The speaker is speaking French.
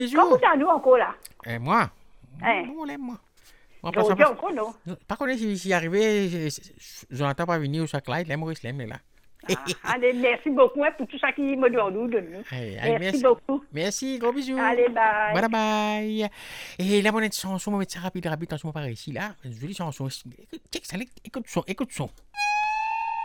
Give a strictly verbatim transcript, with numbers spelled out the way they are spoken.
Comment t'as nous encore là? Et moi Hein? On l'aime, moi. Moi, Je pas ça, dis pas- encore non. Par contre, si si arrivé, Jonathan pas venir au chaque light, là, Maurice l'aime, là. Ah, allez, merci beaucoup hein, pour tout ça qui me donne nous. donne. Allez, allez, Merci merci. beaucoup. Merci, gros bisous. Allez, bye. Bye bye. Et la bonne chanson, on va mettre ça rapide, rapide, attention, par ici, là. Une jolie chanson. Écoute, check ça, écoute son, écoute son.